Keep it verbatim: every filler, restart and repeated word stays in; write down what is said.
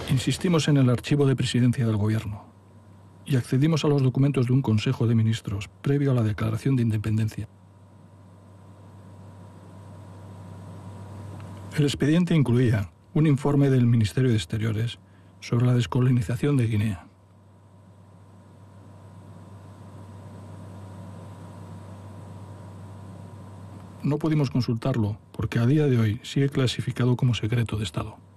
Insistimos en el archivo de presidencia del Gobierno y accedimos a los documentos de un Consejo de Ministros previo a la declaración de independencia. El expediente incluía un informe del Ministerio de Exteriores sobre la descolonización de Guinea. No pudimos consultarlo porque a día de hoy sigue clasificado como secreto de Estado.